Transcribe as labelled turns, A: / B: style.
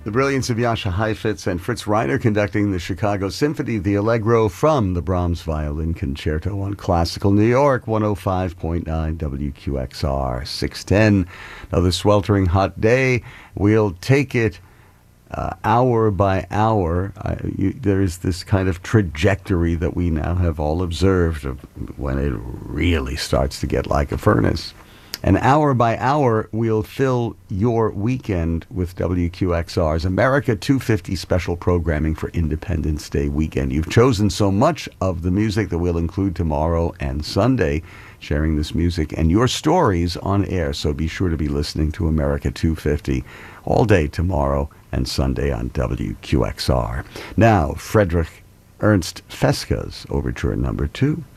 A: The brilliance of Jascha Heifetz and Fritz Reiner conducting the Chicago Symphony, the Allegro from the Brahms Violin Concerto on Classical New York, 105.9 WQXR, 610. Another sweltering hot day. We'll take it hour by hour. There's this kind of trajectory that we now have all observed of when it really starts to get like a furnace. And hour by hour, we'll fill your weekend with WQXR's America 250 special programming for Independence Day weekend. You've chosen so much of the music that we'll include tomorrow and Sunday, sharing this music and your stories on air. So be sure to be listening to America 250 all day tomorrow and Sunday on WQXR. Now, Frederick Ernst Fesca's Overture Number 2.